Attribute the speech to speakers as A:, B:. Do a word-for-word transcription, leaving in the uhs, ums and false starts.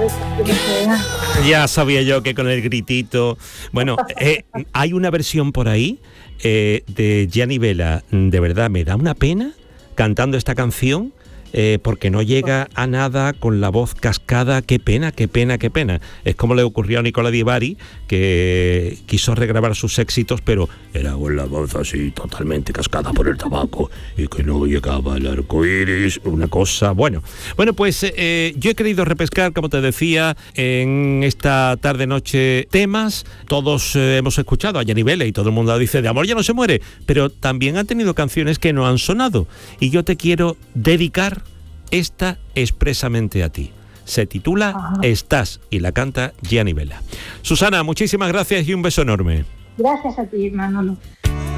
A: Ya sabía yo que con el gritito. Bueno, eh, hay una versión por ahí eh, de Gianni Vela. De verdad, me da una pena cantando esta canción. Eh, porque no llega a nada con la voz cascada. Qué pena, qué pena, qué pena. Es como le ocurrió a Nicola Di Bari, que quiso regrabar sus éxitos, pero era con la voz así totalmente cascada por el tabaco y que no llegaba al arco iris. Una cosa, bueno. Bueno, pues eh, yo he querido repescar, como te decía, en esta tarde-noche temas. Todos eh, hemos escuchado a Gianni Vela y todo el mundo dice, de amor ya no se muere, pero también han tenido canciones que no han sonado. Y yo te quiero dedicar esta expresamente a ti. Se titula Ajá. Estás y la canta Gianni Vela. Susana, muchísimas gracias y un beso enorme.
B: Gracias a ti, Manolo.